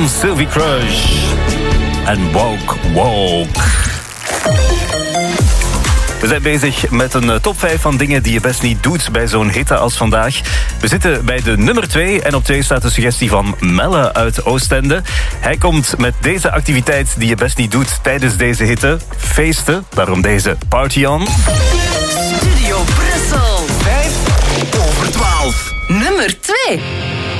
van Sylvie Crush. En Woke Woke. We zijn bezig met een top 5 van dingen die je best niet doet bij zo'n hitte als vandaag. We zitten bij de nummer 2 en op 2 staat de suggestie van Melle uit Oostende. Hij komt met deze activiteit die je best niet doet tijdens deze hitte. Feesten, daarom deze Party On. Studio Brussel. 5 over 12. Nummer 2.